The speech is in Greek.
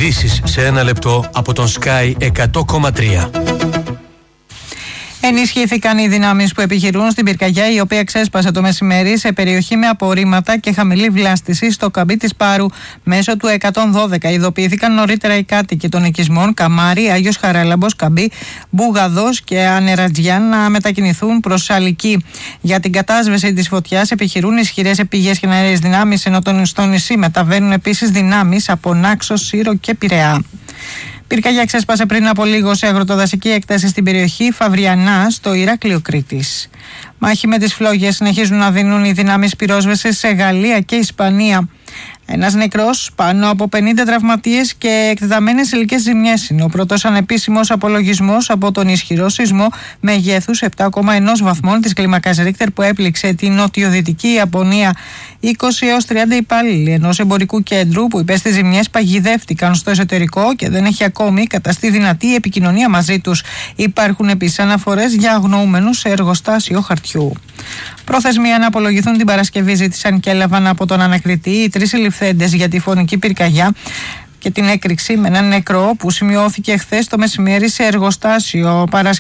Ειδήσεις σε ένα λεπτό από τον Sky 100,3. Ενισχύθηκαν οι δυνάμεις που επιχειρούν στην πυρκαγιά, η οποία ξέσπασε το μεσημέρι σε περιοχή με απορρίμματα και χαμηλή βλάστηση στο Καμπί της Πάρου μέσω του 112. Ειδοποιήθηκαν νωρίτερα οι κάτοικοι των οικισμών Καμάρι, Άγιος Χαράλαμπος, Καμπί, Μπουγαδός και Ανερατζιάν να μετακινηθούν προς Αλική. Για την κατάσβεση της φωτιάς επιχειρούν ισχυρές επιγές και αέριες δυνάμεις, ενώ στο νησί μεταβαίνουν επίσης δυνάμεις από Νάξος, Σύρο και Πειραιά. Πυρκαγιά ξέσπασε πριν από λίγο σε αγροτοδασική έκταση στην περιοχή Φαβριανά, στο Ηράκλειο Κρήτης. Μάχη με τις φλόγες συνεχίζουν να δίνουν οι δυνάμεις πυρόσβεσης σε Γαλλία και Ισπανία. Ένας νεκρός, πάνω από 50 τραυματίες και εκτεταμένες υλικές ζημιές είναι ο πρώτος ανεπίσημος απολογισμός από τον ισχυρό σεισμό μεγέθους 7,1 βαθμών της κλίμακας Ρίχτερ που έπληξε την νοτιοδυτική Ιαπωνία. 20 έως 30 υπάλληλοι ενός εμπορικού κέντρου που υπέστη ζημιές παγιδεύτηκαν στο εσωτερικό και δεν έχει ακόμη καταστεί δυνατή η επικοινωνία μαζί τους. Υπάρχουν επίσης αναφορές για αγνοούμενους σε εργοστάσιο χαρτιού. Προθεσμία να απολογηθούν την Παρασκευή ζήτησαν και έλαβαν από τον ανακριτή οι 3 συλληφθέντες για τη φωνική πυρκαγιά και την έκρηξη με έναν νεκρό που σημειώθηκε χθες το μεσημέρι σε εργοστάσιο